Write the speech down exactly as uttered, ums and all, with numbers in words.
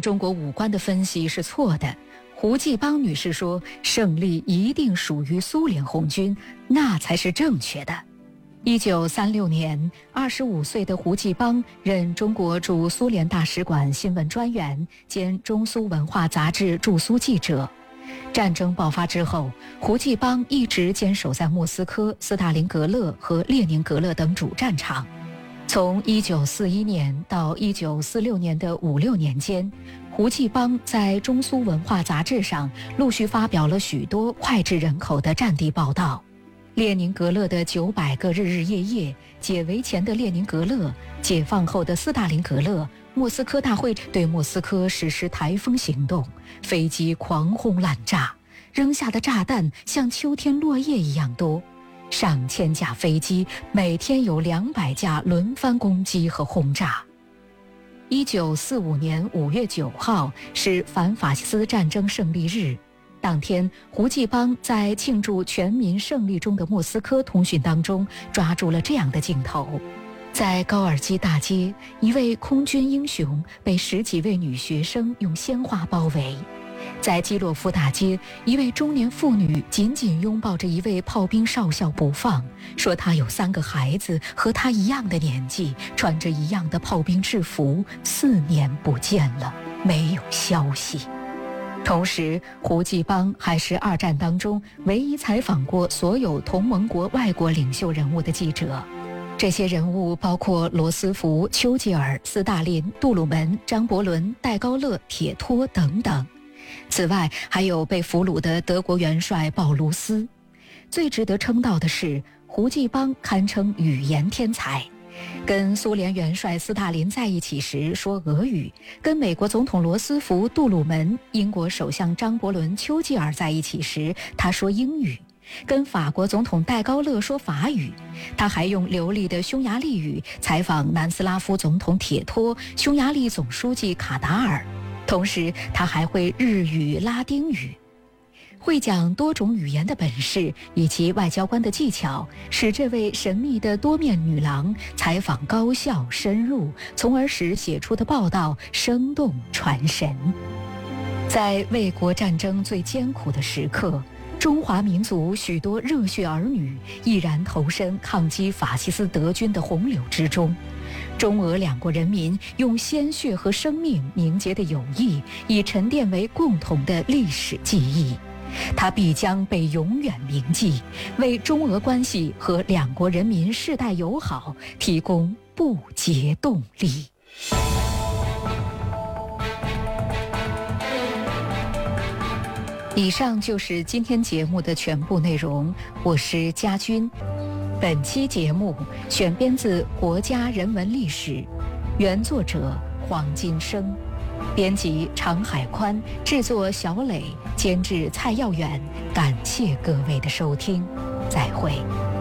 中国武官的分析是错的。胡继邦女士说胜利一定属于苏联红军，那才是正确的。一九三六年，二十五岁的胡继邦任中国驻苏联大使馆新闻专员兼中苏文化杂志驻苏记者。战争爆发之后，胡继邦一直坚守在莫斯科、斯大林格勒和列宁格勒等主战场。从一九四一年到一九四六年的五六年间，胡继邦在中苏文化杂志上陆续发表了许多脍炙人口的战地报道。列宁格勒的九百个日日夜夜，解围前的列宁格勒，解放后的斯大林格勒，莫斯科大会对莫斯科实施台风行动，飞机狂轰滥炸，扔下的炸弹像秋天落叶一样多，上千架飞机，每天有两百架轮番攻击和轰炸。一九四五年五月九号是反法西斯战争胜利日。当天，胡继邦在庆祝全民胜利中的莫斯科通讯当中抓住了这样的镜头：在高尔基大街，一位空军英雄被十几位女学生用鲜花包围；在基洛夫大街，一位中年妇女紧紧拥抱着一位炮兵少校不放，说他有三个孩子和他一样的年纪，穿着一样的炮兵制服，四年不见了，没有消息。同时，胡继邦还是二战当中唯一采访过所有同盟国外国领袖人物的记者。这些人物包括罗斯福、丘吉尔、斯大林、杜鲁门、张伯伦、戴高乐、铁托等等。此外，还有被俘虏的德国元帅鲍卢斯。最值得称道的是，胡继邦堪称语言天才。跟苏联元帅斯大林在一起时说俄语，跟美国总统罗斯福、杜鲁门、英国首相张伯伦、丘吉尔在一起时，他说英语；跟法国总统戴高乐说法语。他还用流利的匈牙利语采访南斯拉夫总统铁托、匈牙利总书记卡达尔。同时，他还会日语、拉丁语。会讲多种语言的本事以及外交官的技巧，使这位神秘的多面女郎采访高效深入，从而使写出的报道生动传神。在卫国战争最艰苦的时刻，中华民族许多热血儿女毅然投身抗击法西斯德军的洪流之中。中俄两国人民用鲜血和生命凝结的友谊，已沉淀为共同的历史记忆。它必将被永远铭记，为中俄关系和两国人民世代友好提供不竭动力。以上就是今天节目的全部内容，我是佳君。本期节目选编自《国家人文历史》，原作者黄金生，编辑常海宽，制作小磊，监制蔡耀远。感谢各位的收听，再会。